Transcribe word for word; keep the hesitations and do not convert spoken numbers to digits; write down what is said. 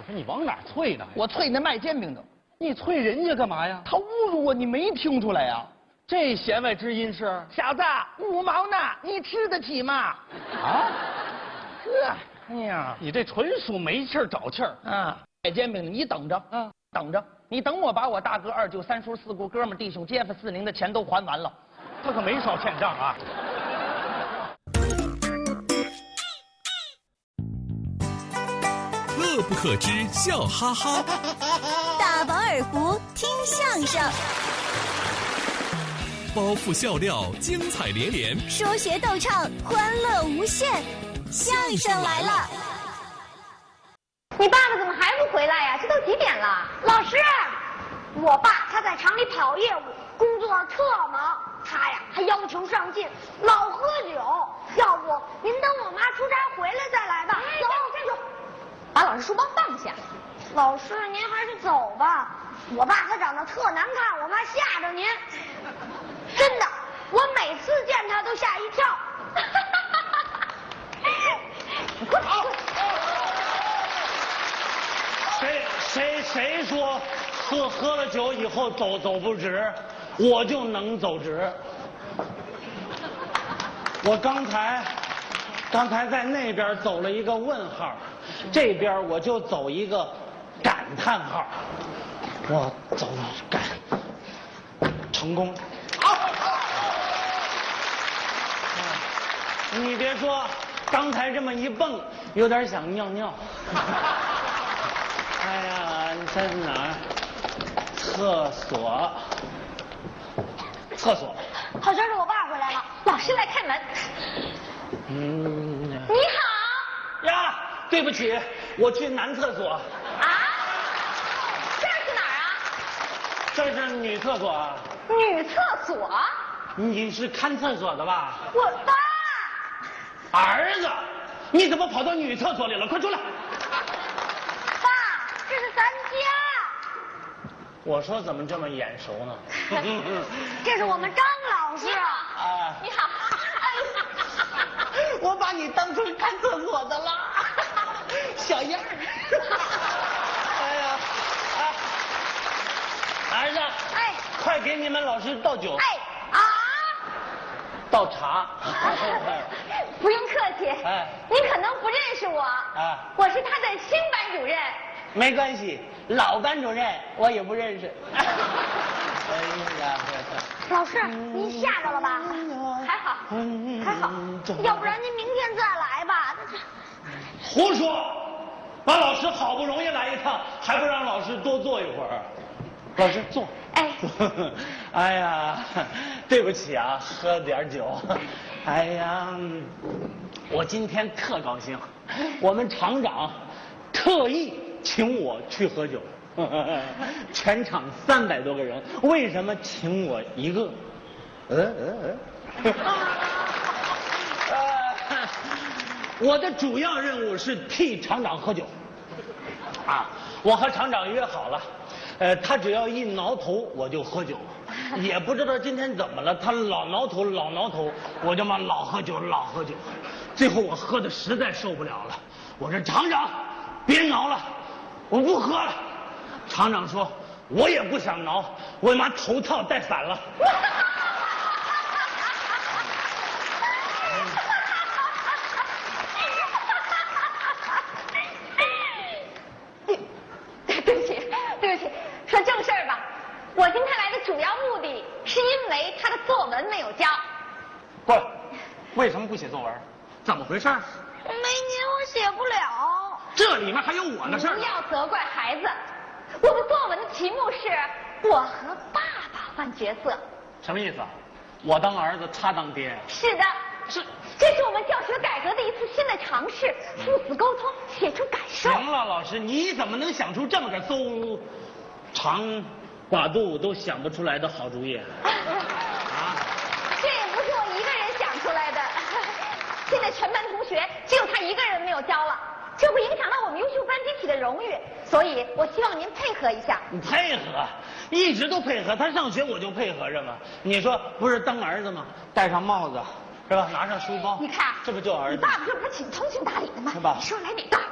不是你往哪儿啐呢？ 我啐那卖煎饼的。 你啐人家干嘛呀？ 他侮辱我，你没听出来呀？ 这弦外之音是？ 小子，五毛呢？你吃得起吗？ 啊？ 呵，哎呀， 你这纯属没气儿找气儿啊！卖煎饼的，你等着， 啊， 等着，你等我把我大哥、二舅、三叔、四姑、哥们、弟兄、街坊、四邻的钱都还完了， 他可没少欠账啊。 乐不可支，笑哈哈。 大饱耳福，听相声。 包袱笑料，精彩连连。 说学逗唱，欢乐无限。相声来了！ 你爸爸怎么还不回来呀？这都几点了？ 老师，我爸他在厂里跑业务，工作特忙，他呀还要求上进，老喝酒。要不您等我妈出差回来再来吧。 走，站住！把老师书包放下。 老师，您还是走吧。我爸他长得特难看，我怕吓着您。真的，我每次见他都吓一跳。 滚滚！ 谁谁谁说喝喝了酒以后走走不直，我就能走直。我刚才刚才在那边走了一个问号，这边我就走一个感叹号。我走感成功。你别说，刚才这么一蹦，有点想尿尿。哎呀，你在哪儿？厕所。厕所。 好像是我爸回来了， 老师来开门。 嗯。 你好。 呀，对不起，我去男厕所。 啊？这是哪儿啊？ 这是女厕所啊。 女厕所？ 你是看厕所的吧？ 我爸。 儿子，你怎么跑到女厕所里了？快出来！ 爸，这是咱家。 我说怎么这么眼熟呢？ 这是我们张老师。 啊， 你好。 我把你当成看厕所的了，小样儿。哎呀，哎，儿子， 哎， 快给你们老师倒酒。 哎啊， 倒茶。 不用客气。 哎， 您可能不认识我。 啊， 我是他的新班主任。 没关系，老班主任我也不认识。哎呀， 老师，您吓着了吧？ 还好，还好。 要不然您明天再来吧。 胡说！把老师好不容易来一趟，还不让老师多坐一会儿？老师坐。 哎。 哎呀，对不起啊，喝点酒。哎呀，我今天特高兴，我们厂长特意请我去喝酒，全场三百多个人，为什么请我一个？嗯嗯嗯。呃，我的主要任务是替厂长喝酒。啊，我和厂长约好了，呃，他只要一挠头我就喝酒。也不知道今天怎么了，他老挠头老挠头，我就嘛老喝酒老喝酒，最后我喝的实在受不了了，我说厂长别挠了，我不喝了。厂长说我也不想挠，我妈头套戴反了。 对不起，对不起，说正事儿吧。我今天来的主要目的是因为他的作文没有交。 不，为什么不写作文？怎么回事？ 没您我写不了。 这里面还有我的事儿。 不要责怪孩子，我的作文的题目是我和爸爸换角色。 什么意思啊？我当儿子，他当爹。 是的， 是， 这是我们教学改革的一次新的尝试，父子沟通，写出感受。 行了，老师，你怎么能想出这么个邹长寡肚都想不出来的好主意？啊， 这也不是我一个人想出来的，现在全班同学只有他一个人没有交了，这会影响到我们优秀班集体的荣誉，所以我希望您配合一下。 你配合，一直都配合，他上学我就配合着嘛。你说不是当儿子吗？戴上帽子是吧？拿上书包， 你看， 这不就儿子？ 你爸爸这不是挺通情达理的吗？ 是吧？ 你说来哪段？